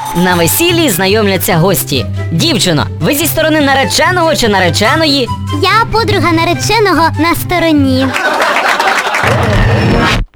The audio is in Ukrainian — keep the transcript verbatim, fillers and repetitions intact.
На весіллі знайомляться гості. Дівчино, ви зі сторони нареченого чи нареченої? Я подруга нареченого на стороні.